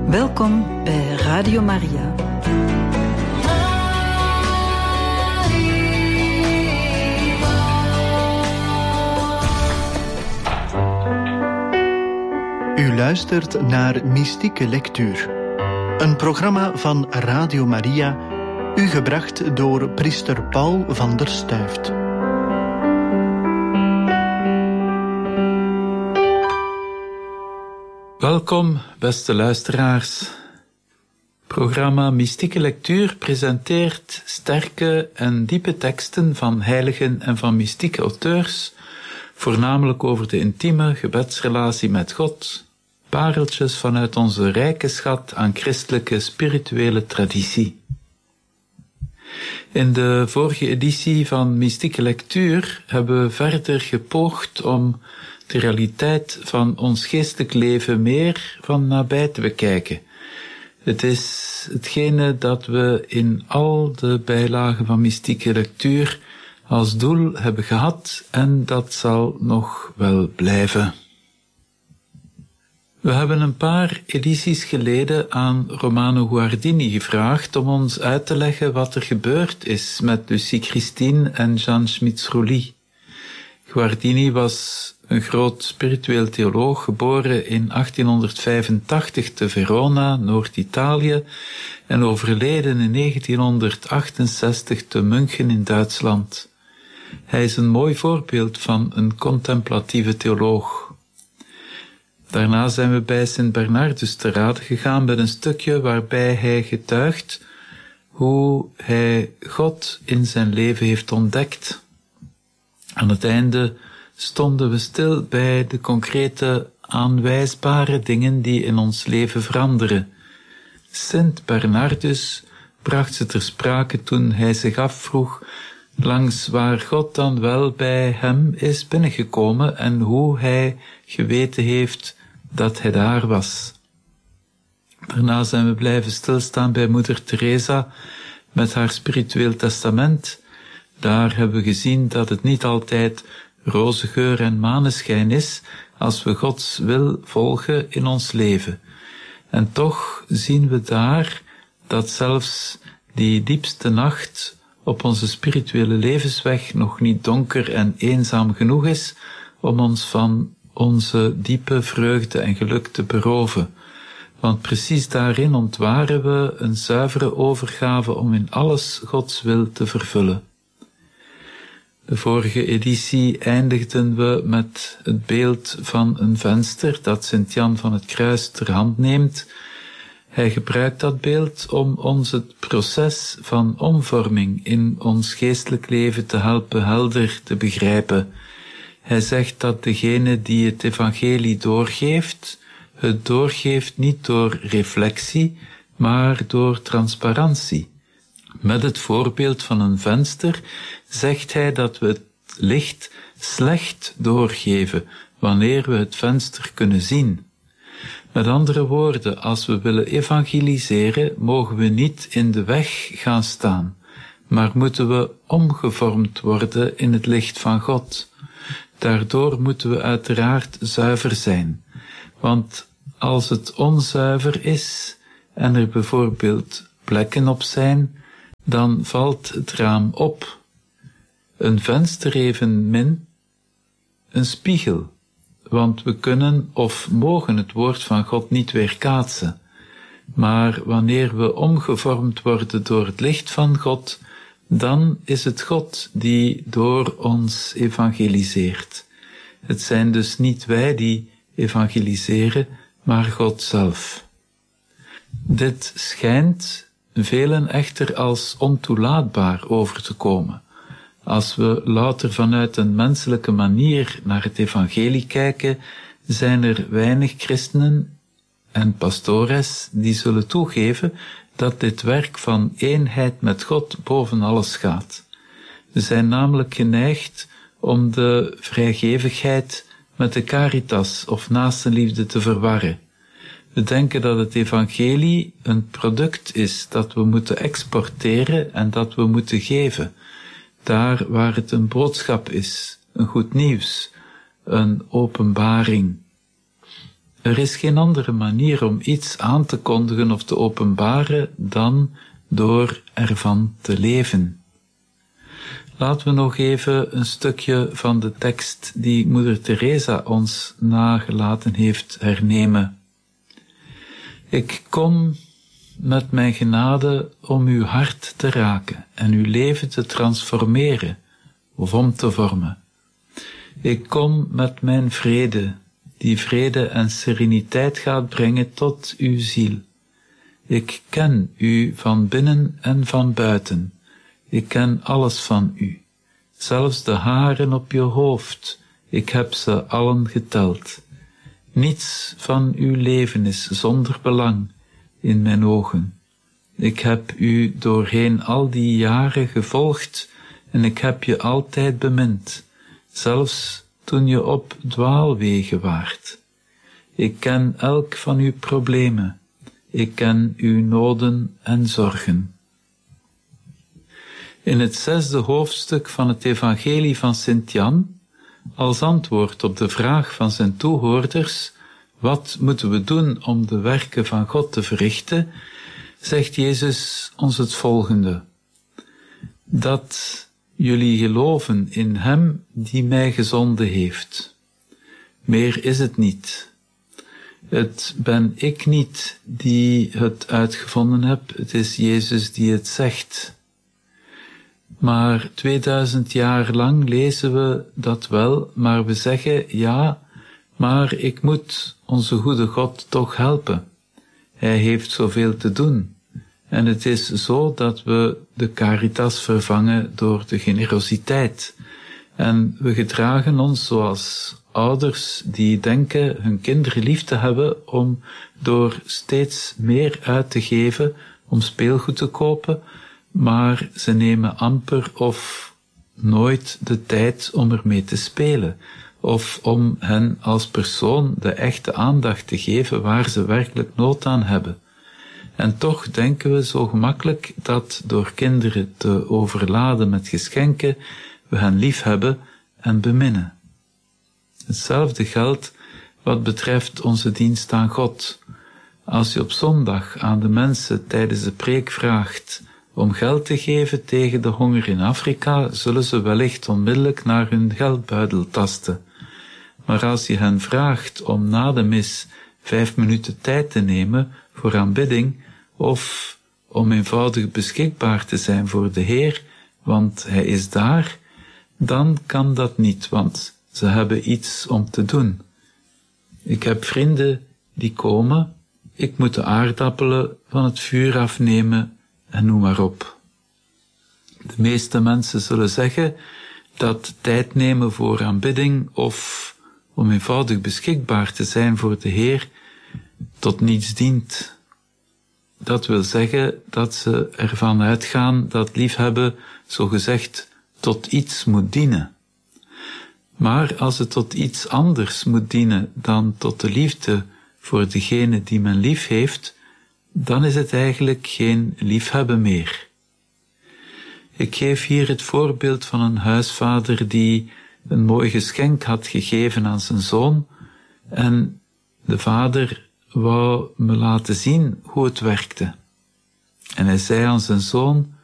Welkom bij Radio Maria. U luistert naar Mystieke Lectuur, een programma van Radio Maria, u gebracht door priester Paul van der Stuyft. Welkom, beste luisteraars. Programma Mystieke Lectuur presenteert sterke en diepe teksten van heiligen en van mystieke auteurs, voornamelijk over de intieme gebedsrelatie met God, pareltjes vanuit onze rijke schat aan christelijke spirituele traditie. In de vorige editie van Mystieke Lectuur hebben we verder gepoogd om de realiteit van ons geestelijk leven meer van nabij te bekijken. Het is hetgene dat we in al de bijlagen van Mystieke Lectuur als doel hebben gehad en dat zal nog wel blijven. We hebben een paar edities geleden aan Romano Guardini gevraagd om ons uit te leggen wat er gebeurd is met Lucie Christine en Jean Smitsrouly. Guardini was een groot spiritueel theoloog, geboren in 1885 te Verona, Noord-Italië, en overleden in 1968 te München in Duitsland. Hij is een mooi voorbeeld van een contemplatieve theoloog. Daarna zijn we bij Sint Bernardus te rade gegaan met een stukje waarbij hij getuigt hoe hij God in zijn leven heeft ontdekt. Aan het einde stonden we stil bij de concrete aanwijsbare dingen die in ons leven veranderen. Sint Bernardus bracht ze ter sprake toen hij zich afvroeg langs waar God dan wel bij hem is binnengekomen en hoe hij geweten heeft dat hij daar was. Daarna zijn we blijven stilstaan bij moeder Teresa met haar spiritueel testament. Daar hebben we gezien dat het niet altijd roze geur en maneschijn is als we Gods wil volgen in ons leven. En toch zien we daar dat zelfs die diepste nacht op onze spirituele levensweg nog niet donker en eenzaam genoeg is om ons van onze diepe vreugde en geluk te beroven. Want precies daarin ontwaren we een zuivere overgave om in alles Gods wil te vervullen. De vorige editie eindigden we met het beeld van een venster dat Sint-Jan van het Kruis ter hand neemt. Hij gebruikt dat beeld om ons het proces van omvorming in ons geestelijk leven te helpen helder te begrijpen. Hij zegt dat degene die het evangelie doorgeeft, het doorgeeft niet door reflectie, maar door transparantie. Met het voorbeeld van een venster zegt hij dat we het licht slecht doorgeven wanneer we het venster kunnen zien. Met andere woorden, als we willen evangeliseren, mogen we niet in de weg gaan staan, maar moeten we omgevormd worden in het licht van God. Daardoor moeten we uiteraard zuiver zijn, want als het onzuiver is en er bijvoorbeeld plekken op zijn, dan valt het raam op. Een venster evenmin een spiegel, want we kunnen of mogen het woord van God niet weerkaatsen. Maar wanneer we omgevormd worden door het licht van God, dan is het God die door ons evangeliseert. Het zijn dus niet wij die evangeliseren, maar God zelf. Dit schijnt velen echter als ontoelaatbaar over te komen. Als we louter vanuit een menselijke manier naar het evangelie kijken, zijn er weinig christenen en pastores die zullen toegeven dat dit werk van eenheid met God boven alles gaat. We zijn namelijk geneigd om de vrijgevigheid met de caritas of naastenliefde te verwarren. We denken dat het evangelie een product is dat we moeten exporteren en dat we moeten geven. Daar waar het een boodschap is, een goed nieuws, een openbaring. Er is geen andere manier om iets aan te kondigen of te openbaren dan door ervan te leven. Laten we nog even een stukje van de tekst die Moeder Teresa ons nagelaten heeft hernemen. Ik kom met mijn genade om uw hart te raken en uw leven te transformeren of om te vormen. Ik kom met mijn vrede, die vrede en sereniteit gaat brengen tot uw ziel. Ik ken u van binnen en van buiten. Ik ken alles van u, zelfs de haren op je hoofd. Ik heb ze allen geteld. Niets van uw leven is zonder belang in mijn ogen. Ik heb u doorheen al die jaren gevolgd en ik heb je altijd bemind, zelfs toen je op dwaalwegen waart. Ik ken elk van uw problemen. Ik ken uw noden en zorgen. In het 6e hoofdstuk van het Evangelie van Sint-Jan, als antwoord op de vraag van zijn toehoorders, wat moeten we doen om de werken van God te verrichten, zegt Jezus ons het volgende: dat jullie geloven in hem die mij gezonden heeft. Meer is het niet. Het ben ik niet die het uitgevonden heb, het is Jezus die het zegt. Maar 2000 jaar lang lezen we dat wel, maar we zeggen, ja, maar ik moet onze goede God toch helpen. Hij heeft zoveel te doen. En het is zo dat we de caritas vervangen door de generositeit. En we gedragen ons zoals ouders die denken hun kinderen lief te hebben om door steeds meer uit te geven om speelgoed te kopen, maar ze nemen amper of nooit de tijd om ermee te spelen, of om hen als persoon de echte aandacht te geven waar ze werkelijk nood aan hebben. En toch denken we zo gemakkelijk dat door kinderen te overladen met geschenken we hen lief hebben en beminnen. Hetzelfde geldt wat betreft onze dienst aan God. Als je op zondag aan de mensen tijdens de preek vraagt om geld te geven tegen de honger in Afrika, zullen ze wellicht onmiddellijk naar hun geldbuidel tasten. Maar als je hen vraagt om na de mis 5 minuten tijd te nemen voor aanbidding, of om eenvoudig beschikbaar te zijn voor de Heer, want Hij is daar, dan kan dat niet, want ze hebben iets om te doen. Ik heb vrienden die komen, ik moet de aardappelen van het vuur afnemen en noem maar op. De meeste mensen zullen zeggen dat tijd nemen voor aanbidding of om eenvoudig beschikbaar te zijn voor de Heer tot niets dient. Dat wil zeggen dat ze ervan uitgaan dat liefhebben zogezegd tot iets moet dienen. Maar als het tot iets anders moet dienen dan tot de liefde voor degene die men lief heeft, dan is het eigenlijk geen liefhebben meer. Ik geef hier het voorbeeld van een huisvader die een mooi geschenk had gegeven aan zijn zoon en de vader wou me laten zien hoe het werkte. En hij zei aan zijn zoon,